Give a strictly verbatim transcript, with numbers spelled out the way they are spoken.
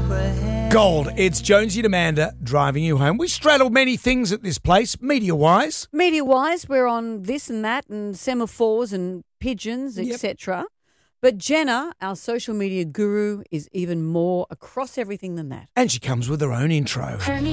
Gold, it's Jonesy and Amanda driving you home. We straddle many things at this place, media-wise. Media-wise, we're on this and that and semaphores and pigeons, Yep. et cetera. But Jenna, our social media guru, is even more across everything than that. And she comes with her own intro.